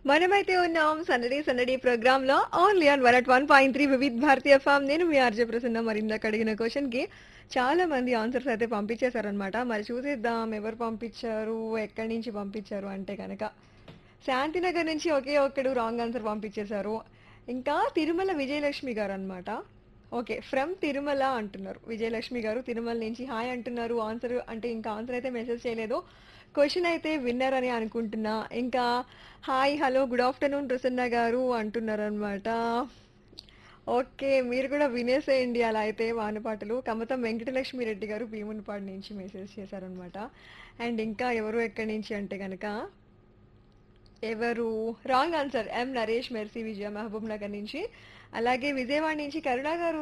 మనమైతే ఉన్నాం సందడి సందడి ప్రోగ్రామ్ లో only on 101.3 Vividh Bharatiya form. నేను మీ ఆర్జే ప్రసన్న. మరి ఇందాక అడిగిన క్వశ్చన్ కి చాలా మంది ఆన్సర్స్ అయితే పంపించేశారనమాట. మరి చూసేద్దాం ఎవరు పంపించారు, ఎక్కడి నుంచి పంపించారు అంటే కనుక శాంతినగర్ నుంచి ఒకే ఒక్కడు రాంగ్ ఆన్సర్ పంపించేశారు. ఇంకా తిరుమల విజయలక్ష్మి గారు అనమాట. ఓకే, ఫ్రమ్ తిరుమల అంటున్నారు విజయలక్ష్మి గారు. తిరుమల నుంచి హాయ్ అంటున్నారు. ఆన్సర్ అంటే ఇంకా ఆన్సర్ అయితే మెసేజ్ చేయలేదు. క్వశ్చన్ అయితే విన్నర్ అని అనుకుంటున్నా. ఇంకా hi hello good afternoon Prasanna గారు అంటున్నారు అనమాట. ఓకే, మీరు కూడా వినేసేయండి అలా అయితే వానపాటలు. కమతం వెంకటలక్ష్మి రెడ్డి గారు భీమునిపాడు నుంచి మెసేజ్ చేశారనమాట. అండ్ ఇంకా ఎవరు ఎక్కడి నుంచి అంటే కనుక ఎవరు రాంగ్ ఆన్సర్ ఎం నరేష్ మెర్సీ విజయ మహబూబ్ నగర్ నుంచి. అలాగే విజయవాడ నుంచి కరుణ గారు